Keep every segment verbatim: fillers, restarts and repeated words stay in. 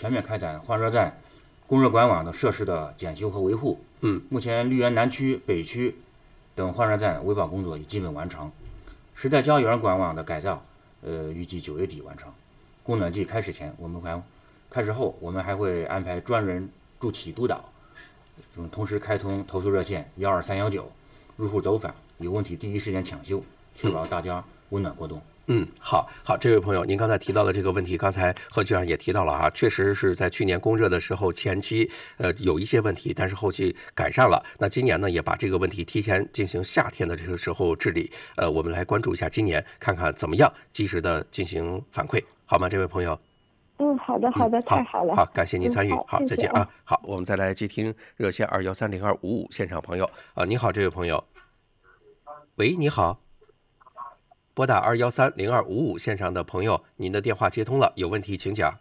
全面开展换热站、供热管网的设施的检修和维护。 嗯， 目前绿园南区、北区等换热站维保工作已基本完成。时代胶原管网的改造，呃，预计九月底完成。供暖季开始前，我们还开始后，我们还会安排专人驻企督导，同时开通投诉热线幺二三幺九，入户走访，有问题第一时间抢修，确保大家温暖过冬。 嗯，好好，这位朋友，您刚才提到的这个问题，刚才何局长也提到了哈，确实是在去年供热的时候前期呃有一些问题，但是后期改善了。那今年呢，也把这个问题提前进行夏天的这个时候治理。呃，我们来关注一下今年，看看怎么样及时的进行反馈，好吗？这位朋友。 嗯，好的，好的， 嗯、 太好了， 好，感谢您参与， 嗯、 好， 好再见啊。好，我们再来接听热线二幺三零二五五现场朋友啊，你好，这位朋友。喂，你好。拨打二幺三零二五五线上的朋友，您的电话接通了，有问题请讲。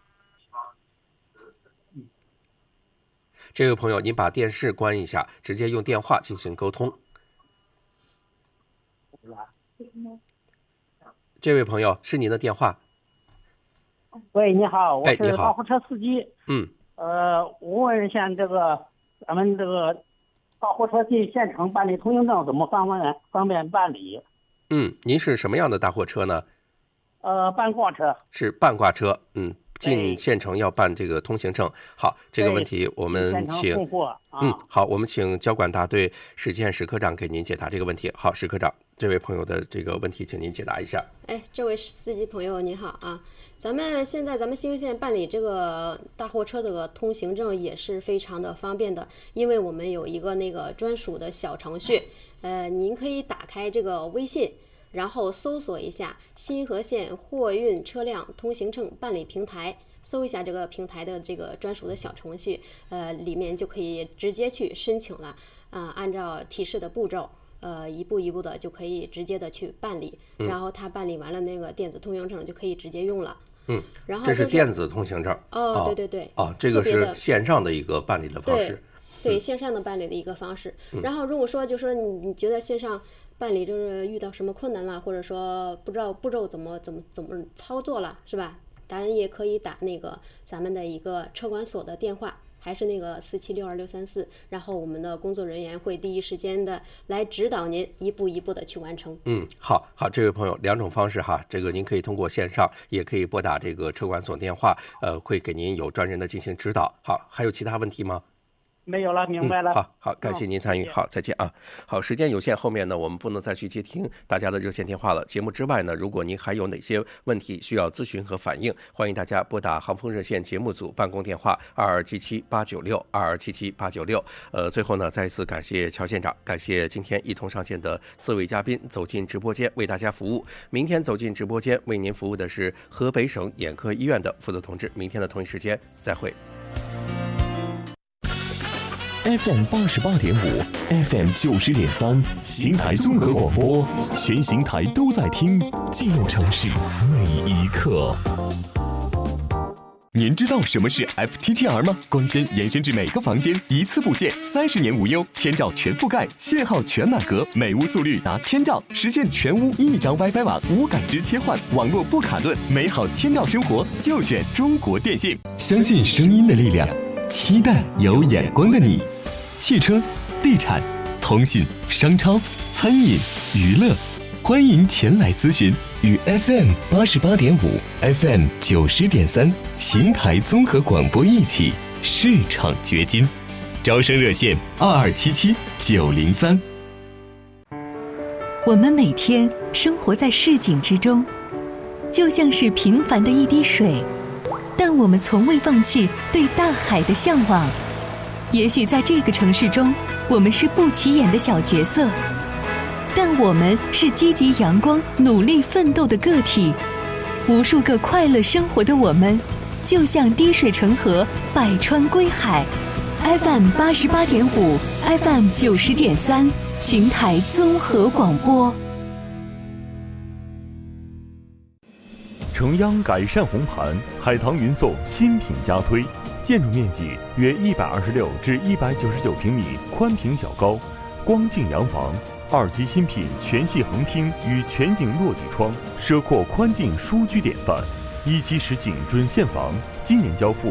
这位朋友，您把电视关一下，直接用电话进行沟通。这位朋友，是您的电话。 喂，你好，我哎你好是大货车司机。 嗯， 呃，我问一下这个咱们这个大货车进县城办理通行证怎么方便方便办理？ 嗯，您是什么样的大货车呢？ 呃，半挂车。 是半挂车。嗯，进县城要办这个通行证。好，这个问题我们请啊、 嗯，好，我们请交管大队史建史科长给您解答这个问题。好，史科长，这位朋友的这个问题，请您解答一下。 哎，这位司机朋友您好啊，咱们现在咱们新丰县办理这个大货车的通行证也是非常的方便的，因为我们有一个那个专属的小程序，呃，您可以打开这个微信，然后搜索一下新和县货运车辆通行证办理平台，搜一下这个平台的这个专属的小程序，呃，里面就可以直接去申请了，啊、呃，按照提示的步骤。呃，一步一步的就可以直接的去办理， 嗯、 然后他办理完了那个电子通行证就可以直接用了。 嗯， 然后、 就是、这是电子通行证。 哦，对对对。 哦，这个是线上的一个办理的方式。 对，对、嗯，线上的办理的一个方式。嗯、然后如果说就说你你觉得线上办理就是遇到什么困难了，或者说不知道步骤怎么怎么怎么操作了，是吧？咱也可以打那个咱们的一个车管所的电话。还是那个四七六二六三四，然后我们的工作人员会第一时间的来指导您一步一步的去完成。 嗯，好好，这位朋友，两种方式哈，这个您可以通过线上，也可以拨打这个车管所电话，呃，会给您有专人的进行指导。好，还有其他问题吗？ 没有了，明白了。 嗯、好好，感谢您参与、哦。好，再见啊。好，时间有限，后面呢我们不能再去接听大家的热线电话了。节目之外呢，如果您还有哪些问题需要咨询和反映，欢迎大家拨打航风热线节目组办公电话二二七七八九六二二七七八九六。呃，最后呢，再一次感谢乔县长，感谢今天一同上线的四位嘉宾走进直播间为大家服务。明天走进直播间为您服务的是河北省眼科医院的负责同志。明天的同一时间再会。 F M 八十八点五 ，F M 九十点三，邢台综合广播，全邢台都在听，记录城市每一刻。您知道什么是 F T T R 吗？光纤延伸至每个房间，一次布线，三十年无忧，千兆全覆盖，信号全满格，每屋速率达千兆，实现全屋一张 WiFi 网，无感知切换，网络不卡顿，美好千兆生活就选中国电信。相信声音的力量，期待有眼光的你。汽车、地产、通信、商超、餐饮、娱乐，欢迎前来咨询。与 F M 八十八点五、F M 九十点三邢台综合广播一起市场掘金。招生热线二二七七九零三。 我们每天生活在市井之中，就像是平凡的一滴水，但我们从未放弃对大海的向往。也许在这个城市中，我们是不起眼的小角色，但我们是积极阳光、努力奋斗的个体。无数个快乐生活的我们，就像滴水成河，百川归海。F M 八十八点五 ，F M 九十点三，邢台综合广播。 城央改善红盘，海棠云颂新品加推。建筑面积约一百二十六至一百九十九平米，宽平较高，光净洋房，二级新品全系横厅与全景落地窗，奢阔宽净舒居典范。一期实景准现房，今年交付